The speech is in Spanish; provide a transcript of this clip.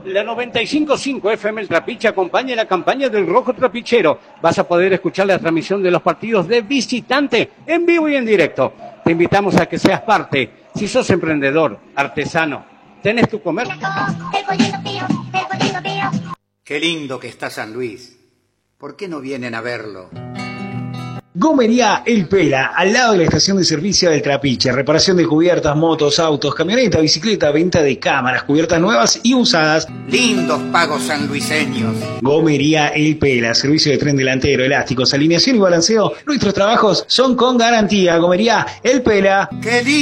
La 95.5 FM El Trapiche acompaña la campaña del Rojo Trapichero. Vas a poder escuchar la transmisión de los partidos de visitante en vivo y en directo. Te invitamos a que seas parte. Si sos emprendedor, artesano, tenés tu comercio. Qué lindo que está San Luis. ¿Por qué no vienen a verlo? Gomería El Pela, al lado de la estación de servicio del Trapiche. Reparación de cubiertas, motos, autos, camioneta, bicicleta, venta de cámaras, cubiertas nuevas y usadas. Lindos pagos sanluiseños. Gomería El Pela, servicio de tren delantero, elásticos, alineación y balanceo. Nuestros trabajos son con garantía. Gomería El Pela. ¡Qué lindo!